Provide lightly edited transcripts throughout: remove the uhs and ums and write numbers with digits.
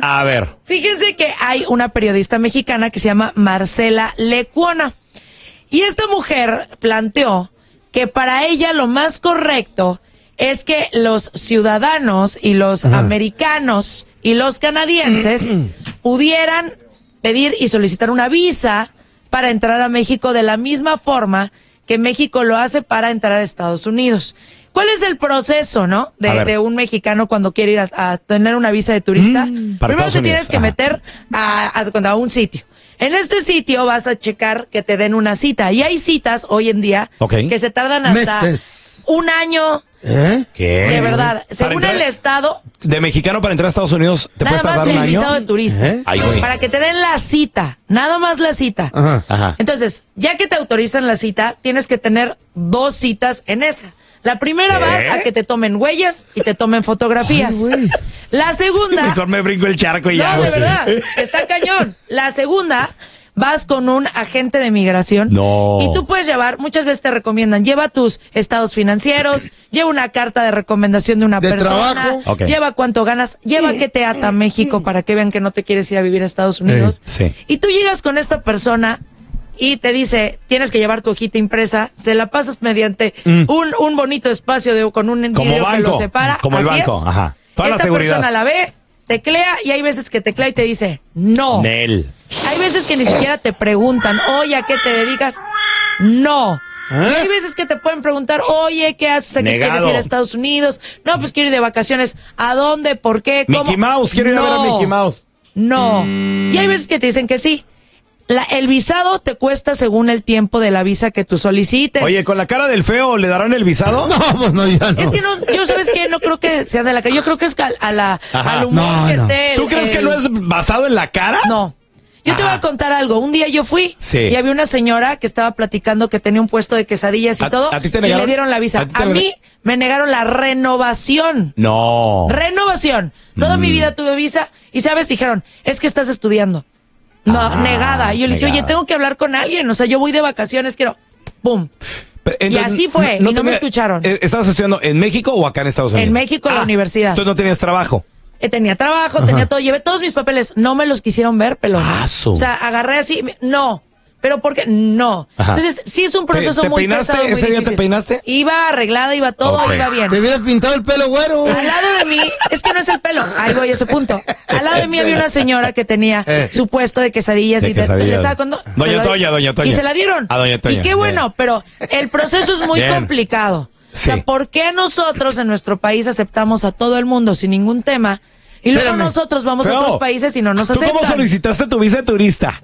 A ver. Fíjense que hay una periodista mexicana que se llama Marcela Lecuona. Y esta mujer planteó que para ella lo más correcto es que los ciudadanos y los americanos y los canadienses pudieran pedir y solicitar una visa para entrar a México de la misma forma que México lo hace para entrar a Estados Unidos. ¿Cuál es el proceso, no? De un mexicano cuando quiere ir a tener una visa de turista. Primero te tienes que meter a un sitio. En este sitio vas a checar que te den una cita. Y hay citas hoy en día que se tardan hasta meses. Un año. ¿Qué? De verdad. Según el estado. De mexicano para entrar a Estados Unidos, ¿te puedes tardar un año? Nada más del visado de turista. Ay, güey. Para que te den la cita. Nada más la cita. Ajá. Entonces, ya que te autorizan la cita, tienes que tener 2 citas en esa. La primera vas a que te tomen huellas y te tomen fotografías. Ay, la segunda... Mejor me brinco el charco y ya. No, de verdad, está cañón. La segunda, vas con un agente de migración. No. Y tú puedes llevar, muchas veces te recomiendan, lleva tus estados financieros, lleva una carta de recomendación de una persona, trabajo. lleva cuánto ganas, lleva qué te ata a México para que vean que no te quieres ir a vivir a Estados Unidos. Sí. Y tú llegas con esta persona y te dice, tienes que llevar tu hojita impresa, se la pasas mediante un bonito espacio con un vidrio que lo separa. Como el así banco, es. ajá. Toda la Esta seguridad. persona la ve, teclea y hay veces que teclea y te dice, no. Nel. Hay veces que ni siquiera te preguntan, oye, ¿a qué te dedicas? No. Y hay veces que te pueden preguntar, oye, ¿qué haces? ¿A qué Negado. quieres ir a Estados Unidos? No, pues quiero ir de vacaciones. ¿A dónde? ¿Por qué? ¿Cómo? Mickey Mouse, quiero ir a ver a Mickey Mouse. No. Y hay veces que te dicen que sí. El visado te cuesta según el tiempo de la visa que tú solicites. Oye, ¿con la cara del feo le darán el visado? No, pues no, ya no. Es que no, yo sabes que no creo que sea de la cara. Yo creo que es al humor No, que no. esté. ¿Tú crees que no es basado en la cara? No. Yo te voy a contar algo. Un día yo fui y había una señora que estaba platicando que tenía un puesto de quesadillas y todo. ¿A ti te y negaron? le dieron la visa. A mí me negaron la renovación. No. Renovación. Toda mi vida tuve visa y, ¿sabes? Dijeron, es que estás estudiando. No, negada. Y yo le dije, oye, tengo que hablar con alguien. O sea, yo voy de vacaciones, quiero... ¡Pum! Pero, y así fue, y no me escucharon. ¿Estabas estudiando en México o acá en Estados Unidos? En México, en la universidad. Entonces no tenías trabajo. Tenía trabajo, tenía todo. Llevé todos mis papeles. No me los quisieron ver, pelón. O sea, agarré así. No. ¿Pero por qué? No. Ajá. Entonces, sí es un proceso ¿Te muy peinaste? pesado, muy ¿Ese día difícil. te peinaste? Iba arreglada, iba todo, Ok. iba bien. Te hubieras pintado el pelo güero. Al lado de mí, es que no es el pelo. Ahí voy a ese punto. Al lado de mí había una señora que tenía su puesto de quesadillas De y quesadillas. le estaba contando. Doña Toña. Y se la dieron. A Doña Toña. Y qué bueno, pero el proceso es muy Bien. complicado. Sí. O sea, ¿por qué nosotros en nuestro país aceptamos a todo el mundo sin ningún tema? Y luego Espérame. nosotros vamos Feo, a otros países y no nos ¿Tú aceptan. cómo solicitaste tu visa de turista?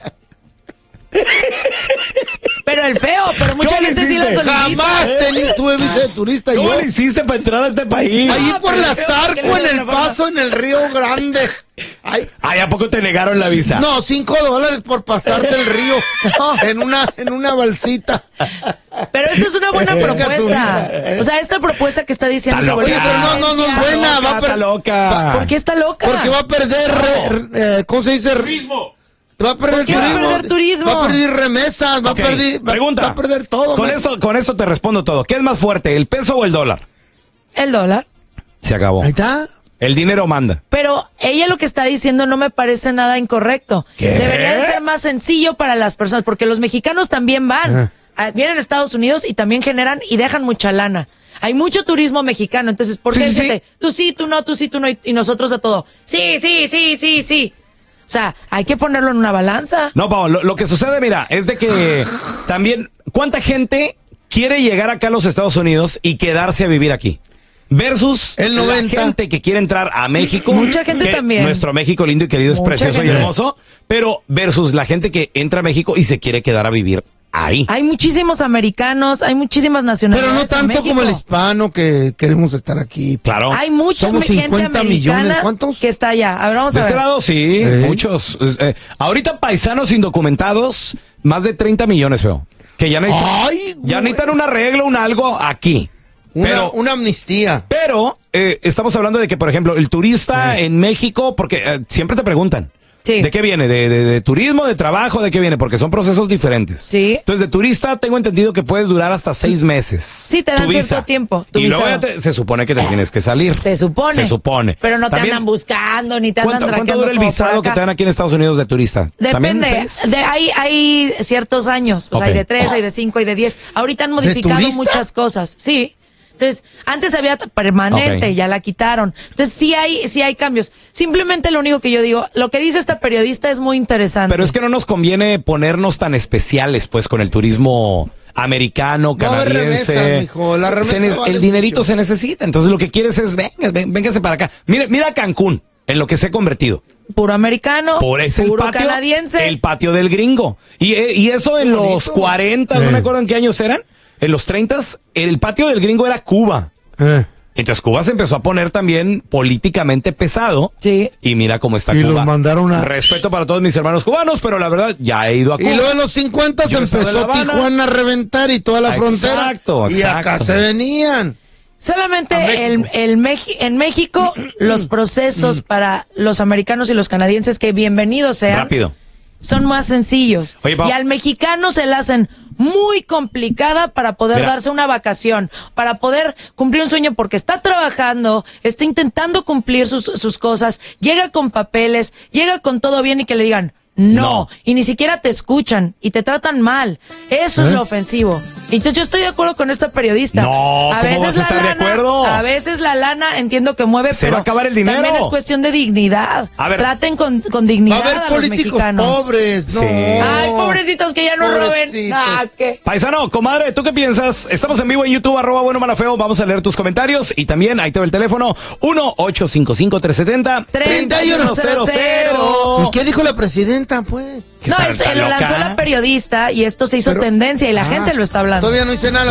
Pero el feo, pero mucha ¿Cómo gente sí la hiciste? solicita. Jamás tuve visa de turista ¿Cómo yo. lo hiciste para entrar a este país? Ahí No, por pero la el feo, Zarco, porque no en se el lo ponga. Paso, en el Río Grande. Ay, Ay, ¿a poco te negaron la visa? no, $5 por pasarte el río en una balsita. Pero esta es una buena Venga, propuesta. su vida. O sea, esta propuesta que está diciendo Está sobre Oye, loca. pero no es buena. Va a Está loca. ¿Por qué está loca? Porque va a perder, ¿cómo se dice? Va a perder ¿Por qué va a perder turismo? Va a perder remesas, Ok, pregunta. va a perder todo. Con esto te respondo todo. ¿Qué es más fuerte, el peso o el dólar? El dólar. Se acabó. Ahí está. El dinero manda. Pero ella lo que está diciendo no me parece nada incorrecto. ¿Qué? Debería de ser más sencillo para las personas, porque los mexicanos también van. Vienen a Estados Unidos y también generan y dejan mucha lana. Hay mucho turismo mexicano, entonces, ¿por qué Sí, sí, decirte, tú sí, tú no, tú sí, tú no, y nosotros a todo? Sí, sí, sí, sí, sí. O sea, hay que ponerlo en una balanza. No, Pau, lo que sucede, mira, es de que también, ¿cuánta gente quiere llegar acá a los Estados Unidos y quedarse a vivir aquí? Versus El la 90. gente que quiere entrar a México. Mucha gente que también. Nuestro México lindo y querido es Mucha precioso y gente. hermoso, pero versus la gente que entra a México y se quiere quedar a vivir ahí. Hay muchísimos americanos, hay muchísimas Pero nacionalidades. no en tanto México. como el hispano que queremos estar aquí. Claro. Hay mucha Somos gente 50 americana millones, ¿cuántos? que está allá. A ver, vamos De a este ver. lado, sí, muchos. Ahorita paisanos indocumentados, más de 30 millones, veo. Que ya necesitan, Ay, ya güey. necesitan un arreglo, un algo aquí. Una amnistía. Pero estamos hablando de que, por ejemplo, el turista en México, porque siempre te preguntan, Sí. ¿De qué viene? ¿De turismo, de trabajo? ¿De qué viene? Porque son procesos diferentes. Sí. Entonces, de turista tengo entendido que puedes durar hasta 6 meses. Sí, te dan tu cierto visa. tiempo, tu Y luego visado. se supone que te tienes que salir. Se supone. Se supone. Pero no te También, andan buscando, ni te andan ¿Cuánto traqueando dura el como visado por que acá. te dan aquí en Estados Unidos de turista? ¿También Depende, 6? hay ciertos años, o sea, hay de 3, hay de 5, hay de 10. Ahorita han modificado turista? muchas cosas, sí. Entonces, antes había permanente, Ok. ya la quitaron. Entonces, sí hay cambios. Simplemente lo único que yo digo, lo que dice esta periodista es muy interesante. Pero es que no nos conviene ponernos tan especiales, pues, con el turismo americano, Va a haber canadiense. remesas, mijo, la remesa vale el dinerito mucho. se necesita. Entonces, lo que quieres es, véngase para acá. Mira Cancún, en lo que se ha convertido. Puro americano, Es el puro patio, canadiense. el patio del gringo. Y eso en bonito. los 40, no me acuerdo en qué años eran. En los 30, el patio del gringo era Cuba. Entonces Cuba se empezó a poner también políticamente pesado. Sí. Y mira cómo está Y Cuba. los mandaron a... Respeto para todos mis hermanos cubanos, pero la verdad ya he ido a Cuba. Y luego en los 50 se Yo estaba en empezó La Habana. Tijuana a reventar y toda la frontera. Exacto, Y acá exacto. se venían. Solamente A México. en México los procesos para los americanos y los canadienses, que bienvenidos sean, Rápido. son más sencillos. Oye, Pau. Y al mexicano se la hacen muy complicada para poder Mira. darse una vacación, para poder cumplir un sueño, porque está trabajando, está intentando cumplir sus cosas, llega con papeles, llega con todo bien y que le digan no, y ni siquiera te escuchan y te tratan mal. Eso es lo ofensivo. Entonces yo estoy de acuerdo con esta periodista. No, ¿cómo vas a estar de acuerdo? A veces la lana entiendo que mueve, Se pero va a acabar el dinero. también es cuestión de dignidad. A ver. Traten con Va a dignidad haber a los políticos mexicanos. pobres. No. Sí. Ay, pobrecitos que ya no roben. Pobrecitos. ¿Qué? Paisano, comadre, ¿tú qué piensas? Estamos en vivo en YouTube, @bueno malafeo. Vamos a leer tus comentarios y también ahí te va el teléfono 1-855-370-3100. 3100. ¿Y qué dijo la presidenta, pues? ¿Qué No, está lo loca? lanzó la periodista y esto se hizo Pero- tendencia y la gente lo está hablando. Todavía no hice nada.